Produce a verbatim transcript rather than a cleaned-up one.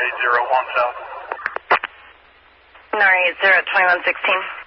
eight zero one south. N R eight zero twenty-one sixteen.